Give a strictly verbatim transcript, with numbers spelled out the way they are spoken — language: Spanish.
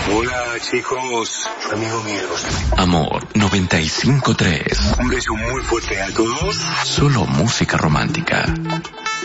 Hola, chicos. Amigo mío. Amor noventa y cinco tres. Un beso muy fuerte a todos. Solo música romántica.